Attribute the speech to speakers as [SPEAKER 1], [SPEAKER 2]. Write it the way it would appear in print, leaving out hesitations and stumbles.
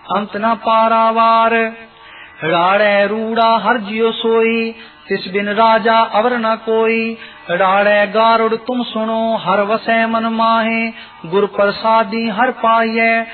[SPEAKER 1] अंत न पारावार। राड़े रूड़ा हर जियो सोई, तिस बिन राजा अवर न कोई। राड़े गारुड़ तुम सुनो, हर वसै मन माहे। गुर प्रसादी हर पाइयै,